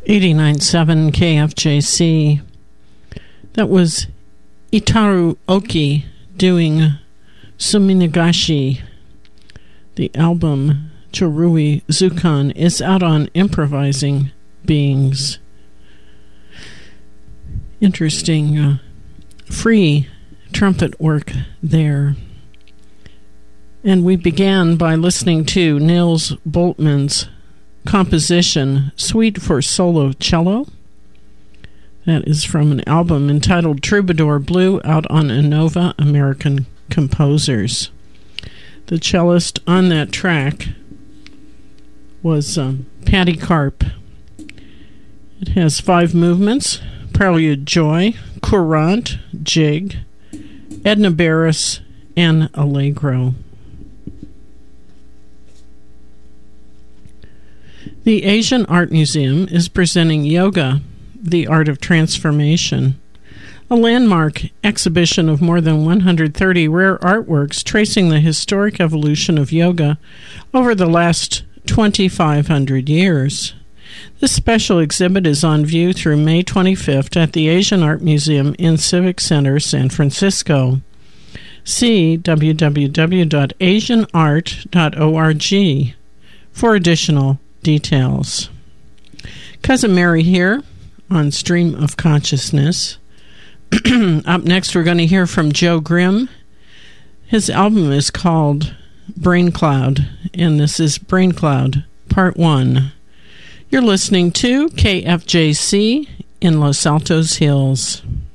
89.7 KFJC. That was Itaru Oki doing Suminagashi. The album Chorui Zukan is out on Improvising Beings. Interesting free trumpet work there. And we began by listening to Nils Boltmann's composition, Suite for Solo Cello. That is from an album entitled Troubadour Blue, out on Innova American Composers. The cellist on that track was Patty Karp. It has 5 movements: Prelude Joy, Courant, Jig, Edna Barris, and Allegro. The Asian Art Museum is presenting Yoga, the Art of Transformation, a landmark exhibition of more than 130 rare artworks tracing the historic evolution of yoga over the last 2,500 years. This special exhibit is on view through May 25th at the Asian Art Museum in Civic Center, San Francisco. See www.asianart.org for additional details. Cousin Mary here on Stream of Consciousness. Up next, we're going to hear from Joe Grimm. His album is called Brain Cloud, and this is Brain Cloud Part 1. You're listening to KFJC in Los Altos Hills.